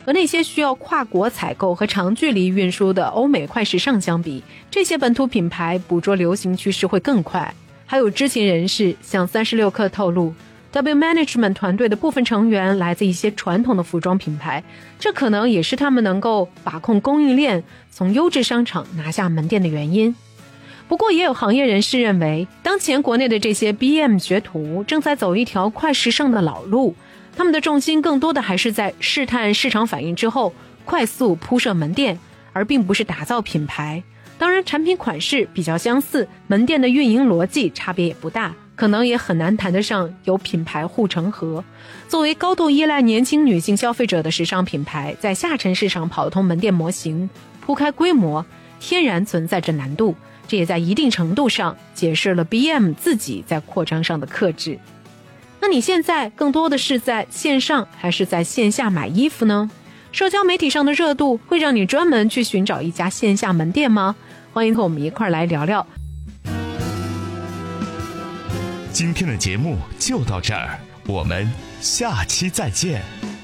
和那些需要跨国采购和长距离运输的欧美快时尚相比，这些本土品牌捕捉流行趋势会更快。还有知情人士向36氪透露， W Management 团队的部分成员来自一些传统的服装品牌，这可能也是他们能够把控供应链，从优质商场拿下门店的原因。不过也有行业人士认为，当前国内的这些 BM 学徒正在走一条快时尚的老路，他们的重心更多的还是在试探市场反应之后快速铺设门店，而并不是打造品牌。当然产品款式比较相似，门店的运营逻辑差别也不大，可能也很难谈得上有品牌护城河。作为高度依赖年轻女性消费者的时尚品牌，在下沉市场跑通门店模型，铺开规模，天然存在着难度，这也在一定程度上解释了 BM 自己在扩张上的克制。那你现在更多的是在线上还是在线下买衣服呢？社交媒体上的热度会让你专门去寻找一家线下门店吗？欢迎和我们一块来聊聊。 今天的节目就到这儿，我们下期再见。